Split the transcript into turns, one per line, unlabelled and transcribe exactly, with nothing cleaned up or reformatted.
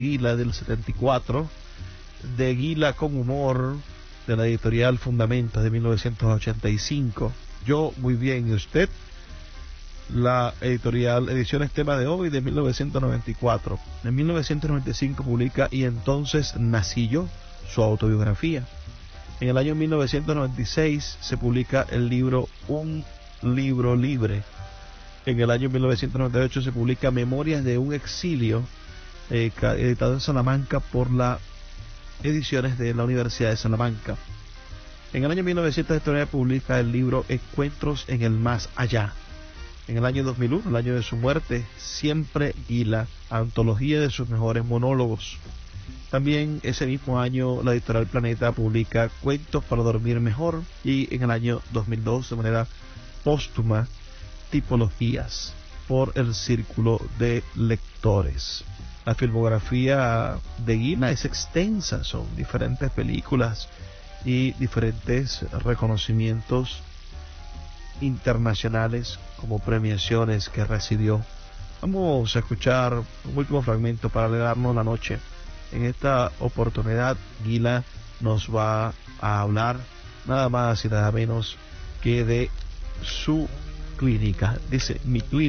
Gila del setenta y cuatro, de Gila con humor, de la editorial Fundamentos de mil novecientos ochenta y cinco. Yo muy bien, ¿y usted? La editorial Ediciones Tema de Hoy de mil novecientos noventa y cuatro. En mil novecientos noventa y cinco publica Y entonces nací yo, su autobiografía. En el año mil novecientos noventa y seis se publica el libro Un libro libre. En el año mil novecientos noventa y ocho se publica Memorias de un exilio, eh, editado en Salamanca por las ediciones de la Universidad de Salamanca. En el año mil novecientos setenta y nueve publica el libro Encuentros en el Más Allá. En el año dos mil uno, el año de su muerte, Siempre Gila, antología de sus mejores monólogos. También ese mismo año la editorial Planeta publica Cuentos para dormir mejor, y en el año dos mil dos, de manera póstuma, Tipologías, por el Círculo de Lectores. La filmografía de Gila es extensa, son diferentes películas y diferentes reconocimientos internacionales como premiaciones que recibió. Vamos a escuchar un último fragmento para alegrarnos la noche. En esta oportunidad Gila nos va a hablar nada más y nada menos que de su clínica. Dice: mi clínica